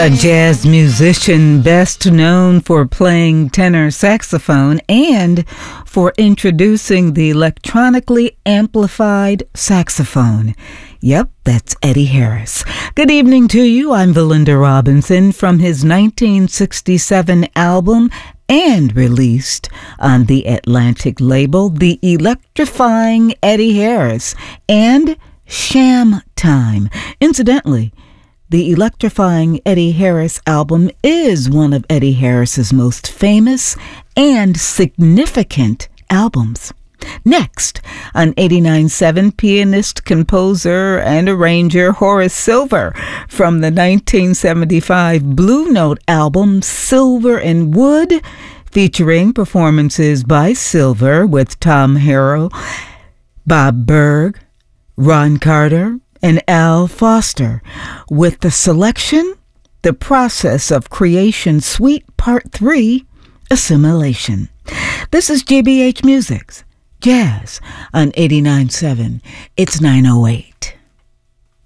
A jazz musician best known for playing tenor saxophone and for introducing the electronically amplified saxophone. Yep, that's Eddie Harris. Good evening to you. I'm Valinda Robinson from his 1967 album and released on the Atlantic label, The Electrifying Eddie Harris and Sham Time. Incidentally, the Electrifying Eddie Harris album is one of Eddie Harris's most famous and significant albums. Next, on 89.7, pianist, composer, and arranger Horace Silver from the 1975 Blue Note album Silver and Wood, featuring performances by Silver with Tom Harrell, Bob Berg, Ron Carter, and Al Foster, with the selection, The Process of Creation Suite Part 3, Assimilation. This is GBH Music's Jazz on 89.7. It's 9:08.